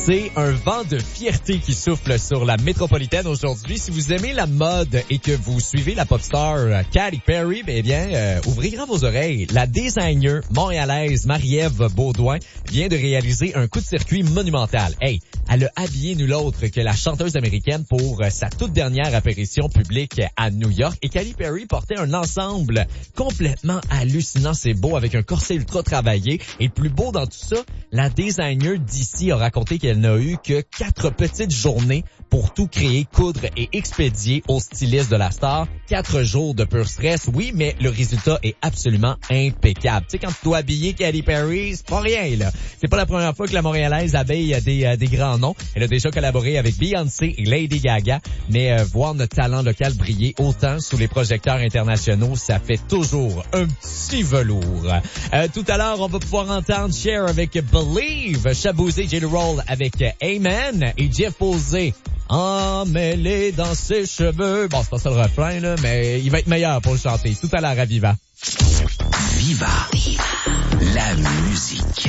C'est un vent de fierté qui souffle sur la métropolitaine aujourd'hui. Si vous aimez la mode et que vous suivez la pop star Katy Perry, ouvrez grand vos oreilles. La designer montréalaise Marie-Ève Beaudoin vient de réaliser un coup de circuit monumental. Hey, elle a habillé nul autre que la chanteuse américaine pour sa toute dernière apparition publique à New York. Et Katy Perry portait un ensemble complètement hallucinant. C'est beau avec un corset ultra travaillé. Et plus beau dans tout ça, la designer d'ici a raconté qu'elle n'a eu que 4 petites journées pour tout créer, coudre et expédier au styliste de la star. 4 jours de pur stress, oui, mais le résultat est absolument impeccable. Tu sais, quand tu dois habiller Katy Perry, c'est pas rien, là. C'est pas la première fois que la Montréalaise habille des grands noms. Elle a déjà collaboré avec Beyoncé et Lady Gaga, mais voir notre talent local briller autant sous les projecteurs internationaux, ça fait toujours un petit velours. Tout à l'heure, on va pouvoir entendre Cher avec Believe, Shaboozey, J. Roll avec Amen et Jeff Posey. Emmêlé dans ses cheveux. Bon, c'est pas ça le refrain, là, mais il va être meilleur pour le chanter. Tout à l'heure à Viva. Viva. La musique.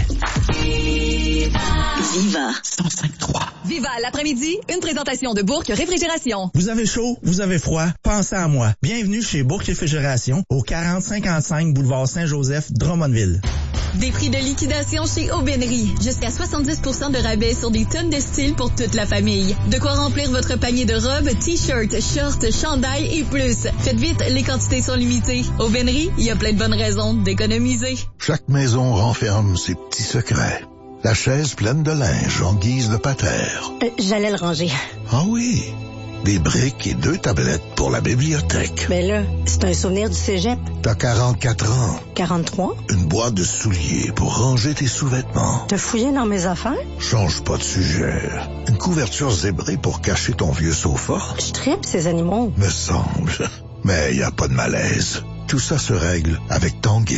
Viva 105.3. Viva l'après-midi, une présentation de Bourque Réfrigération. Vous avez chaud, vous avez froid, pensez à moi. Bienvenue chez Bourque Réfrigération au 4055 boulevard Saint-Joseph, Drummondville. Des prix de liquidation chez Aubainerie. Jusqu'à 70% de rabais sur des tonnes de styles pour toute la famille. De quoi remplir votre panier de robes, t-shirts, shorts, chandails et plus. Faites vite, les quantités sont limitées. Aubainerie, il y a plein de bonnes raisons d'économiser. Chaque maison renferme ses petits secrets. La chaise pleine de linge en guise de patère. J'allais le ranger. Ah oui, des briques et 2 tablettes pour la bibliothèque. Mais là, c'est un souvenir du cégep. T'as 44 ans. 43? Une boîte de souliers pour ranger tes sous-vêtements. T'as fouillé dans mes affaires? Change pas de sujet. Une couverture zébrée pour cacher ton vieux sofa. Je tripe ces animaux. Me semble. Mais y a pas de malaise. Tout ça se règle avec Tanguay.